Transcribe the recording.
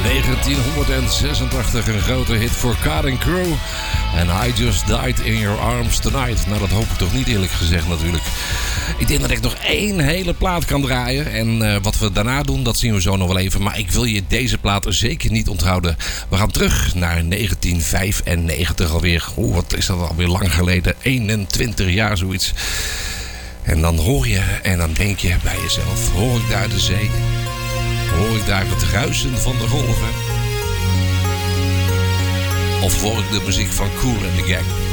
1986 een grote hit voor Karen Crow. En I Just Died in Your Arms Tonight. Nou, dat hoop ik toch niet, eerlijk gezegd natuurlijk. Ik denk dat ik nog één hele plaat kan draaien. En wat we daarna doen, dat zien we zo nog wel even. Maar ik wil je deze plaat zeker niet onthouden. We gaan terug naar 1995 alweer. Oeh, wat is dat alweer lang geleden. 21 jaar zoiets. En dan hoor je en dan denk je bij jezelf. Hoor ik daar de zee? Hoor ik daar het ruisen van de golven? Of hoor ik de muziek van Kool and the Gang?